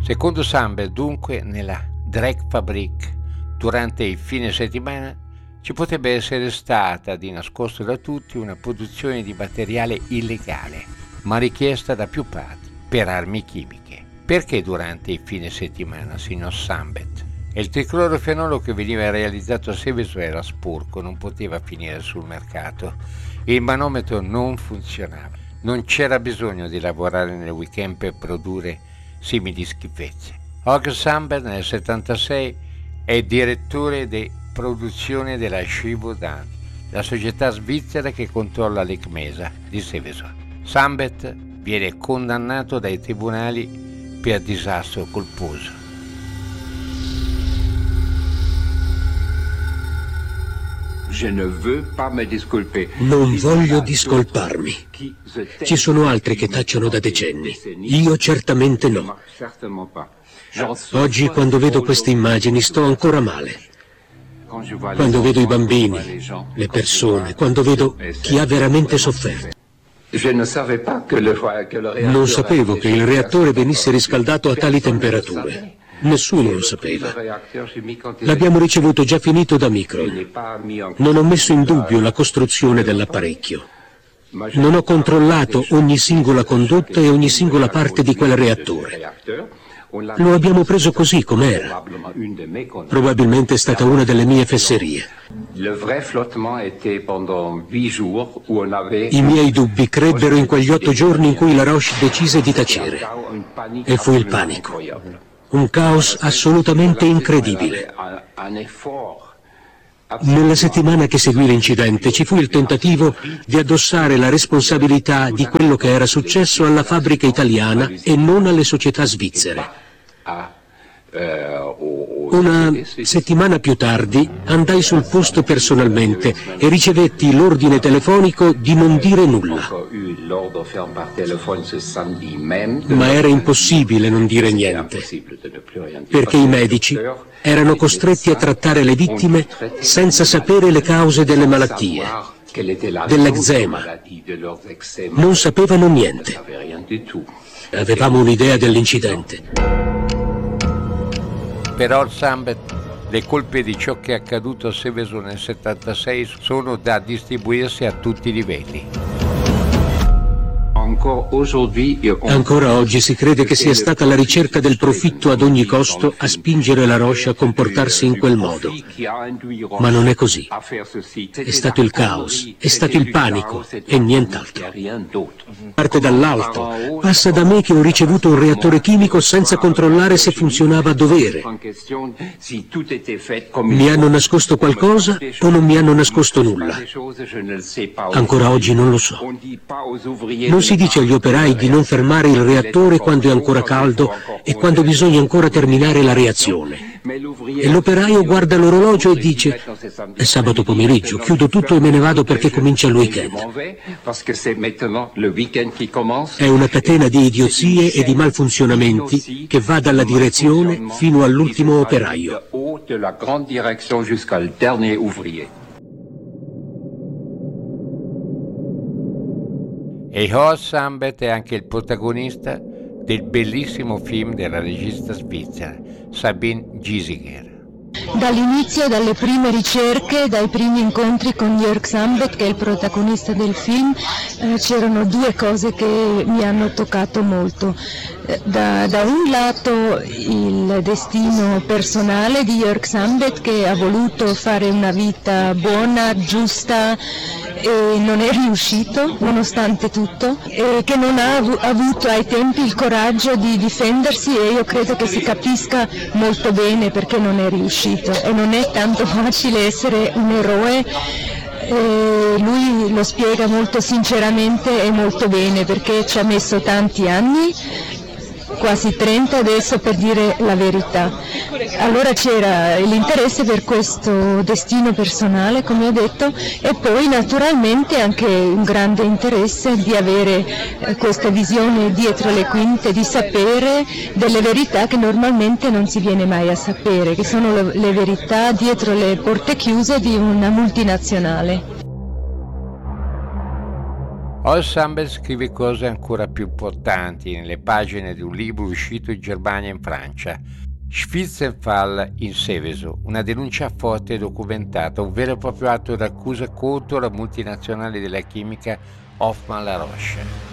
Secondo Sambet, dunque, nella Dreckfabrik, durante il fine settimana, ci potrebbe essere stata, di nascosto da tutti, una produzione di materiale illegale, ma richiesta da più parti per armi chimiche. Perché durante il fine settimana, signor Sambet? Il triclorofenolo che veniva realizzato a Seveso era sporco, non poteva finire sul mercato. Il manometro non funzionava. Non c'era bisogno di lavorare nel weekend per produrre simili schifezze. Holger Sambet nel 1976 è direttore di produzione della Givaudan, la società svizzera che controlla l'ECMESA di Seveso. Sambet viene condannato dai tribunali per disastro colposo. Non voglio discolparmi. Ci sono altri che tacciono da decenni. Io certamente no. Oggi, quando vedo queste immagini, sto ancora male. Quando vedo i bambini, le persone, quando vedo chi ha veramente sofferto. Non sapevo che il reattore venisse riscaldato a tali temperature. Nessuno lo sapeva. L'abbiamo ricevuto già finito da Micron. Non ho messo in dubbio la costruzione dell'apparecchio. Non ho controllato ogni singola condotta e ogni singola parte di quel reattore. Lo abbiamo preso così com'era. Probabilmente è stata una delle mie fesserie. I miei dubbi crebbero in quegli 8 giorni in cui la Roche decise di tacere. E fu il panico. Un caos assolutamente incredibile. Nella settimana che seguì l'incidente ci fu il tentativo di addossare la responsabilità di quello che era successo alla fabbrica italiana e non alle società svizzere. Una settimana più tardi andai sul posto personalmente e ricevetti l'ordine telefonico di non dire nulla. Ma era impossibile non dire niente, perché i medici erano costretti a trattare le vittime senza sapere le cause delle malattie, dell'eczema. Non sapevano niente. Avevamo un'idea dell'incidente. Per Sambet le colpe di ciò che è accaduto a Seveso nel 1976 sono da distribuirsi a tutti i livelli. Ancora oggi si crede che sia stata la ricerca del profitto ad ogni costo a spingere la Roche a comportarsi in quel modo. Ma non è così. È stato il caos, è stato il panico e nient'altro. Parte dall'alto. Passa da me che ho ricevuto un reattore chimico senza controllare se funzionava a dovere. Mi hanno nascosto qualcosa o non mi hanno nascosto nulla? Ancora oggi non lo so. Non si dice agli operai di non fermare il reattore quando è ancora caldo e quando bisogna ancora terminare la reazione. E l'operaio guarda l'orologio e dice: è sabato pomeriggio, chiudo tutto e me ne vado perché comincia il weekend. È una catena di idiozie e di malfunzionamenti che va dalla direzione fino all'ultimo operaio. E Horst Sambet è anche il protagonista del bellissimo film della regista svizzera Sabine Giesinger. Dall'inizio, dalle prime ricerche, dai primi incontri con Jörg Sambet, che è il protagonista del film, c'erano 2 cose che mi hanno toccato molto. Da un lato il destino personale di Jörg Sambet, che ha voluto fare una vita buona, giusta, e non è riuscito nonostante tutto, e che non ha avuto ai tempi il coraggio di difendersi, e io credo che si capisca molto bene perché non è riuscito, e non è tanto facile essere un eroe. Lui lo spiega molto sinceramente e molto bene, perché ci ha messo tanti anni, quasi 30 adesso, per dire la verità. Allora c'era l'interesse per questo destino personale, come ho detto, e poi naturalmente anche un grande interesse di avere questa visione dietro le quinte, di sapere delle verità che normalmente non si viene mai a sapere, che sono le verità dietro le porte chiuse di una multinazionale. Ol Sambet scrive cose ancora più importanti nelle pagine di un libro uscito in Germania e in Francia, Spitzenfall in Seveso, una denuncia forte e documentata, un vero e proprio atto d'accusa contro la multinazionale della chimica Hoffmann-La Roche.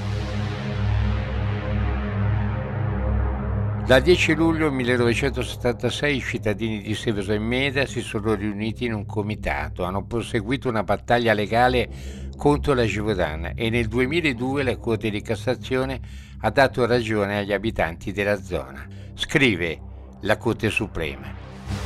Dal 10 luglio 1976 i cittadini di Seveso e Meda si sono riuniti in un comitato, hanno proseguito una battaglia legale contro la Givaudan e nel 2002 la Corte di Cassazione ha dato ragione agli abitanti della zona. Scrive la Corte Suprema.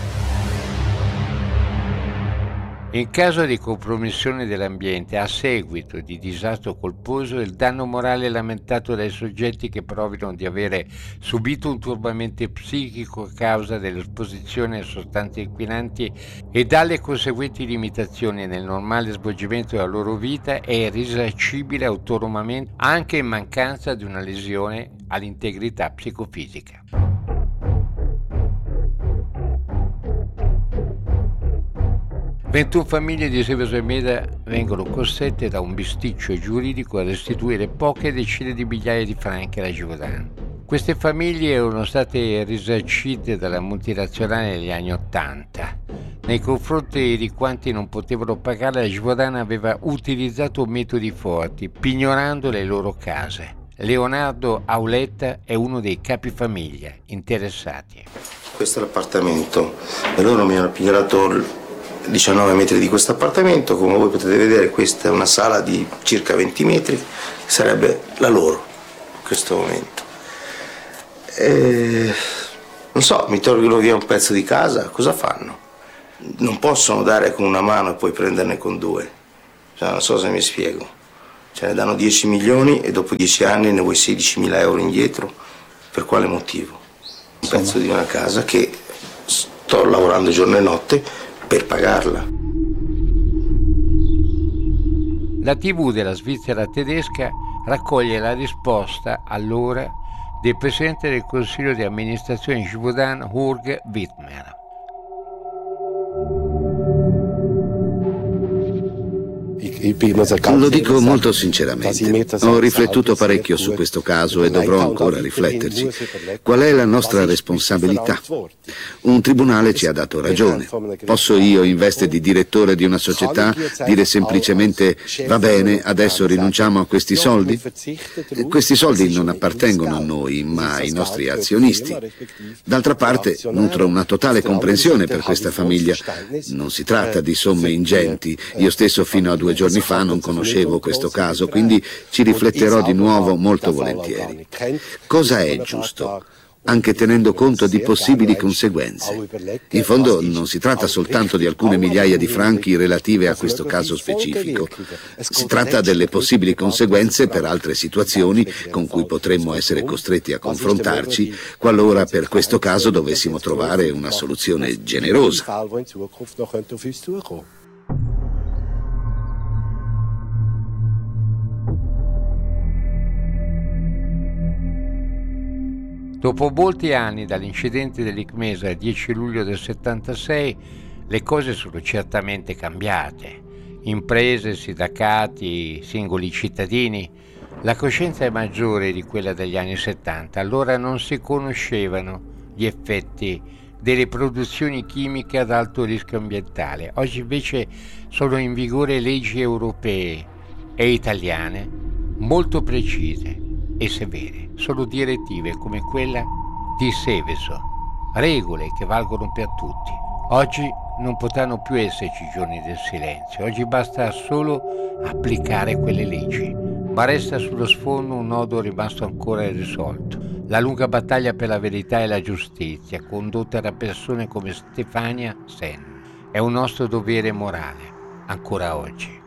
In caso di compromissione dell'ambiente a seguito di disastro colposo, il danno morale lamentato dai soggetti che provino di avere subito un turbamento psichico a causa dell'esposizione a sostanze inquinanti e dalle conseguenti limitazioni nel normale svolgimento della loro vita è risarcibile autonomamente anche in mancanza di una lesione all'integrità psicofisica. 21 famiglie di Seveso e Meda vengono costrette da un bisticcio giuridico a restituire poche decine di migliaia di franchi alla Givaudan. Queste famiglie erano state risarcite dalla multinazionale negli anni '80. Nei confronti di quanti non potevano pagare, la Givaudan aveva utilizzato metodi forti, pignorando le loro case. Leonardo Auletta è uno dei capifamiglia interessati. Questo è l'appartamento e loro mi hanno pignorato 19 metri di questo appartamento. Come voi potete vedere, questa è una sala di circa 20 metri, sarebbe la loro in questo momento. Non so, mi tolgono via un pezzo di casa, cosa fanno? Non possono dare con una mano e poi prenderne con due, cioè, non so se mi spiego. Cioè, ne danno 10 milioni e dopo 10 anni ne vuoi 16.000 euro indietro, per quale motivo? Un pezzo di una casa che sto lavorando giorno e notte per pagarla. La TV della Svizzera tedesca raccoglie la risposta allora del presidente del Consiglio di amministrazione Givaudan, Jürg Wittmer. Lo dico molto sinceramente, ho riflettuto parecchio su questo caso e dovrò ancora rifletterci. Qual è la nostra responsabilità? Un tribunale ci ha dato ragione. Posso io, in veste di direttore di una società, dire semplicemente va bene, adesso rinunciamo a questi soldi? Questi soldi non appartengono a noi, ma ai nostri azionisti. D'altra parte, nutro una totale comprensione per questa famiglia. Non si tratta di somme ingenti. Io stesso fino a 2 giorni fa non conoscevo questo caso, quindi ci rifletterò di nuovo molto volentieri. Cosa è giusto? Anche tenendo conto di possibili conseguenze. In fondo non si tratta soltanto di alcune migliaia di franchi relative a questo caso specifico. Si tratta delle possibili conseguenze per altre situazioni con cui potremmo essere costretti a confrontarci qualora per questo caso dovessimo trovare una soluzione generosa. Dopo molti anni dall'incidente dell'Icmesa il 10 luglio del 76, le cose sono certamente cambiate. Imprese, sindacati, singoli cittadini, la coscienza è maggiore di quella degli anni 70. Allora non si conoscevano gli effetti delle produzioni chimiche ad alto rischio ambientale. Oggi invece sono in vigore leggi europee e italiane molto precise e severe. Sono direttive come quella di Seveso, regole che valgono per tutti. Oggi non potranno più esserci giorni del silenzio, oggi basta solo applicare quelle leggi, ma resta sullo sfondo un nodo rimasto ancora irrisolto. La lunga battaglia per la verità e la giustizia, condotta da persone come Stefania Sen, è un nostro dovere morale, ancora oggi.